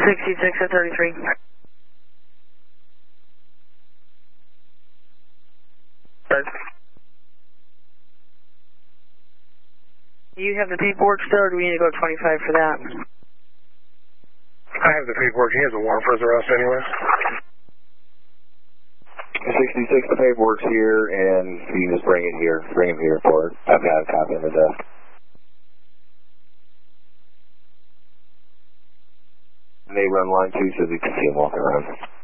66 at 33. Do you have the paperwork still, or do we need to go 25 for that? I have the paperwork. He has a warrant for his arrest anyway. 66, the paperwork's here, and you can just bring it here. Bring him here for it. I've got a copy on the desk. And they run line 2 so they can see him walking around.